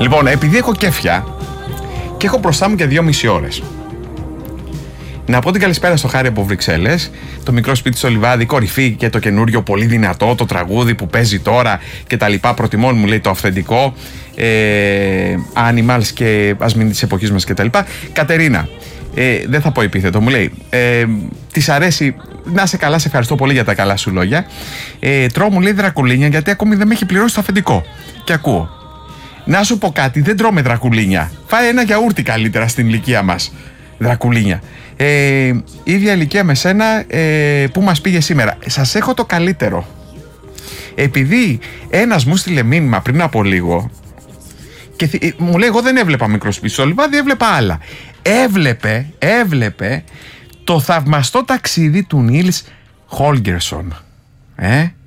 Λοιπόν, επειδή έχω κέφια και έχω μπροστά μου και 2,5 ώρες, να πω την καλησπέρα στο Χάρη από Βρυξέλλες, το μικρό σπίτι στο Λιβάδι, κορυφή και το καινούριο πολύ δυνατό, το τραγούδι που παίζει τώρα και τα λοιπά. Προτιμών μου λέει το αυθεντικό, Animals και ας μην της εποχής μας και τα λοιπά. Κατερίνα, δεν θα πω επίθετο, μου λέει, της αρέσει, να είσαι καλά, σε ευχαριστώ πολύ για τα καλά σου λόγια. Τρώω, μου λέει, δρακουλίνια γιατί ακόμη δεν με έχει πληρώσει το αφεντικό. Και ακούω. Να σου πω κάτι, δεν τρώμε δρακουλίνια. Φάει ένα γιαούρτι καλύτερα στην ηλικία μας. Δρακουλίνια. Ίδια ηλικία με σένα, που μας πήγε σήμερα. Σας έχω το καλύτερο. Επειδή ένας μου στείλε μήνυμα πριν από λίγο και μου λέει, εγώ δεν έβλεπα μικρό σπίτι στο Λιβάδι, έβλεπα άλλα. Έβλεπε το θαυμαστό ταξίδι του Νίλς Χόλγκερσον.